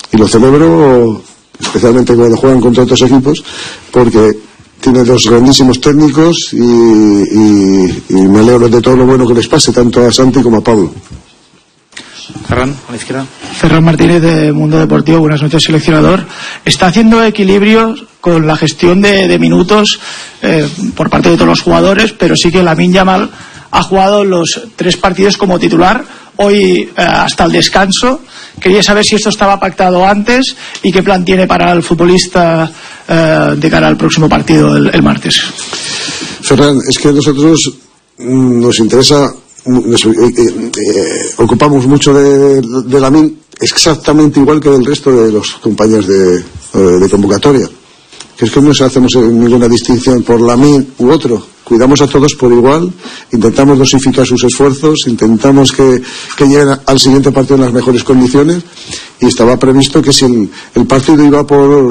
Y lo celebro especialmente cuando juegan contra otros equipos, porque tiene dos grandísimos técnicos y me alegro de todo lo bueno que les pase, tanto a Santi como a Pablo. Ferran, a la izquierda. Ferran Martínez, de Mundo Deportivo. Buenas noches, seleccionador. Está haciendo equilibrio con la gestión de minutos por parte de todos los jugadores, pero sí que Lamine Yamal ha jugado los 3 partidos como titular, hoy hasta el descanso. Quería saber si esto estaba pactado antes y qué plan tiene para el futbolista de cara al próximo partido el martes. Ferran, es que nosotros nos interesa, ocupamos mucho de Lamine, exactamente igual que del resto de los compañeros de convocatoria, que es que no hacemos ninguna distinción por Lamine u otro. Cuidamos a todos por igual, intentamos dosificar sus esfuerzos, intentamos que lleguen al siguiente partido en las mejores condiciones, y estaba previsto que si el partido iba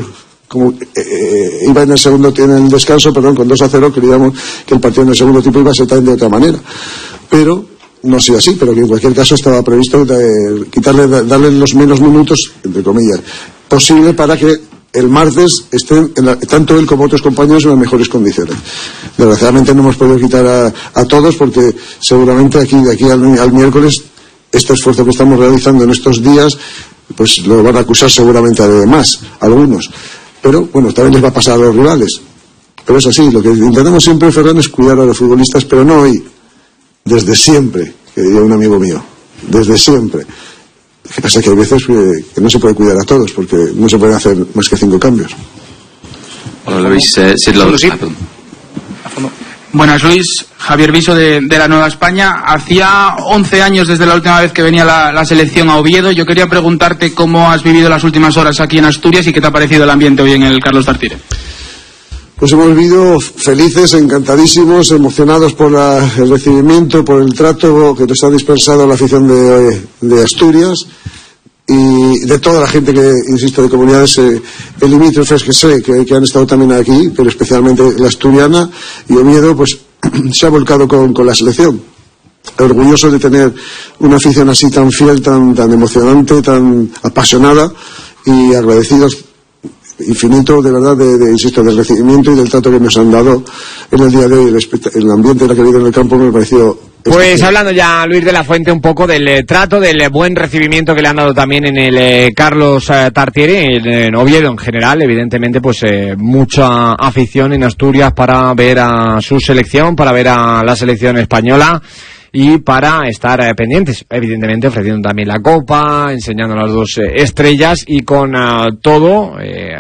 iba en el segundo, en el descanso, con 2-0, creíamos que el partido en el segundo tiempo iba a ser también de otra manera. Pero no ha sido así, pero que en cualquier caso estaba previsto darle los menos minutos, entre comillas, posible para que el martes estén tanto él como otros compañeros en las mejores condiciones. Desgraciadamente no hemos podido quitar a todos, porque seguramente de aquí al miércoles este esfuerzo que estamos realizando en estos días pues lo van a acusar seguramente además algunos, pero bueno, también les va a pasar a los rivales. Pero es así, lo que intentamos siempre, Ferran, es cuidar a los futbolistas, pero no hoy, desde siempre, que diría un amigo mío, desde siempre. Lo que pasa es que hay veces que no se puede cuidar a todos, porque no se pueden hacer más que 5 cambios. Hola Luis, Buenas, Luis. Javier Viso de la Nueva España. Hacía 11 años desde la última vez que venía la selección a Oviedo. Yo quería preguntarte cómo has vivido las últimas horas aquí en Asturias y qué te ha parecido el ambiente hoy en el Carlos Tartiere. Pues hemos vivido felices, encantadísimos, emocionados por el recibimiento, por el trato que nos ha dispensado la afición de Asturias y de toda la gente que, insisto, de comunidades limítrofes que sé que han estado también aquí, pero especialmente la asturiana, y Oviedo pues se ha volcado con la selección. Orgulloso de tener una afición así tan fiel, tan emocionante, tan apasionada, y agradecidos infinito, de verdad, insisto, del recibimiento y del trato que nos han dado en el día de hoy. El ambiente que ha habido en el campo me pareció... Pues hablando ya, Luis de la Fuente, un poco del trato, del buen recibimiento que le han dado también en el Carlos Tartiere, en Oviedo en general, evidentemente, pues mucha afición en Asturias para ver a su selección, para ver a la selección española y para estar pendientes, evidentemente ofreciendo también la copa, enseñando las 2 estrellas y con todo,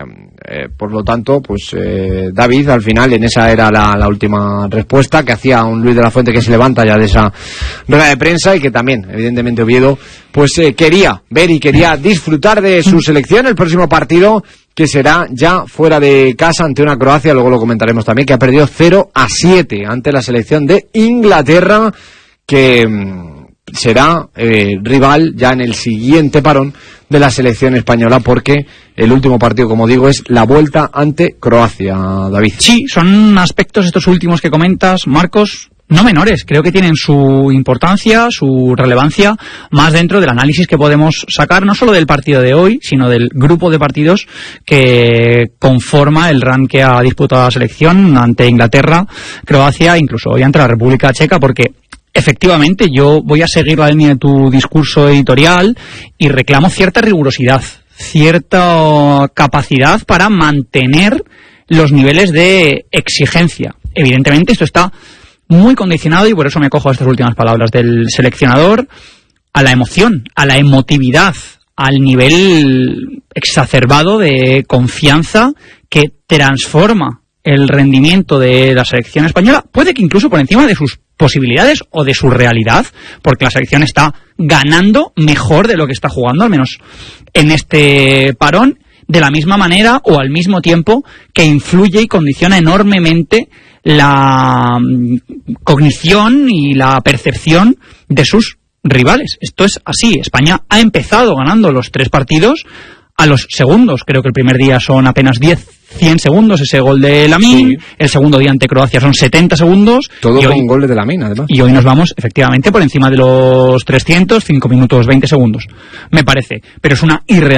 por lo tanto, pues David, al final, en esa era la última respuesta que hacía un Luis de la Fuente que se levanta ya de esa rueda de prensa, y que también, evidentemente, Oviedo pues quería ver y quería disfrutar de su selección. El próximo partido, que será ya fuera de casa ante una Croacia, luego lo comentaremos también, que ha perdido 0-7 ante la selección de Inglaterra, que será rival ya en el siguiente parón de la selección española, porque el último partido, como digo, es la vuelta ante Croacia, David. Sí, son aspectos estos últimos que comentas, Marcos, no menores. Creo que tienen su importancia, su relevancia, más dentro del análisis que podemos sacar, no solo del partido de hoy, sino del grupo de partidos que conforma el run que ha disputado la selección ante Inglaterra, Croacia, incluso hoy ante la República Checa, porque efectivamente yo voy a seguir la línea de tu discurso editorial y reclamo cierta rigurosidad, cierta capacidad para mantener los niveles de exigencia. Evidentemente esto está muy condicionado, y por eso me cojo a estas últimas palabras del seleccionador, a la emoción, a la emotividad, al nivel exacerbado de confianza que transforma el rendimiento de la selección española, puede que incluso por encima de sus posibilidades o de su realidad, porque la selección está ganando mejor de lo que está jugando, al menos en este parón, de la misma manera o al mismo tiempo que influye y condiciona enormemente la cognición y la percepción de sus rivales. Esto es así. España ha empezado ganando los 3 partidos a los segundos. Creo que el primer día son apenas 100 segundos ese gol de Lamine, sí. El segundo día ante Croacia son 70 segundos. Todo con goles de Lamine, además. Y hoy nos vamos efectivamente por encima de los 300, 5 minutos 20 segundos, me parece. Pero es una irrealidad.